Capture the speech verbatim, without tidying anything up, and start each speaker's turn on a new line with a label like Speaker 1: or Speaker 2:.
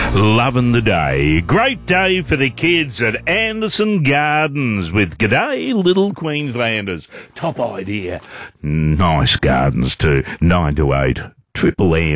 Speaker 1: Loving the day. Great day for the kids at Anderson Gardens with G'day Little Queenslanders. Top idea. Nice gardens too. nine to eight. Triple M.